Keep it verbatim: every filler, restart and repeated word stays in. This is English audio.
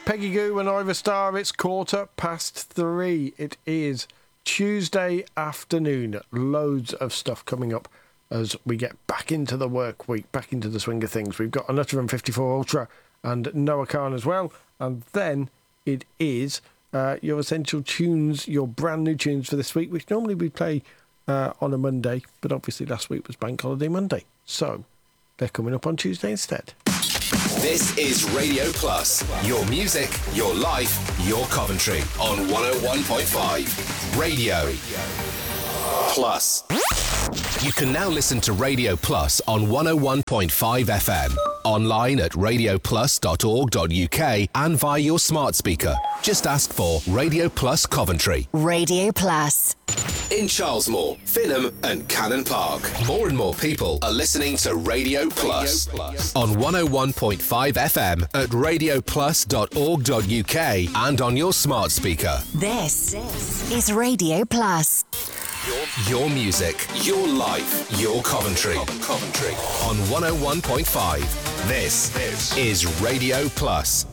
Peggy Goo and Ivor Star, it's quarter past three. It is Tuesday afternoon. Loads of stuff coming up as we get back into the work week, back into the swing of things. We've got an Nutter fifty-four Ultra and Noah Khan as well. And then it is uh, your essential tunes, your brand new tunes for this week, which normally we play uh, on a Monday, but obviously last week was Bank Holiday Monday. So they're coming up on Tuesday instead. This is Radio Plus. Your music, your life, your Coventry on one oh one point five. Radio Plus. You can now listen to Radio Plus on one oh one point five F M. Online at radio plus dot org dot U K and via your smart speaker. Just ask for Radio Plus Coventry. Radio Plus. In Charlesmore, Finham and Cannon Park, more and more people are listening to Radio Plus, Radio Plus. On one oh one point five F M at radio plus dot org dot U K and on your smart speaker. This is Radio Plus. Your, your music, your life, your Coventry. Coventry. On one oh one point five. This is Radio Plus.